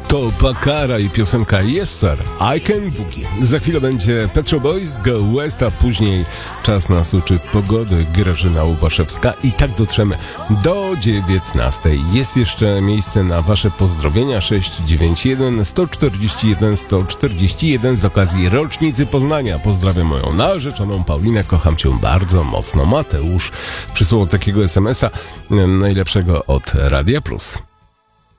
To Bakara i piosenka Yes Sir, I Can Boogie. Za chwilę będzie Petro Boys, Go West, a później czas na suczy pogody, Grażyna Łubaszewska i tak dotrzemy do 19. Jest jeszcze miejsce na wasze pozdrowienia 691 141 141 z okazji rocznicy Poznania. Pozdrawiam moją narzeczoną Paulinę, kocham cię bardzo mocno. Mateusz przysłał takiego SMS-a najlepszego od Radia Plus.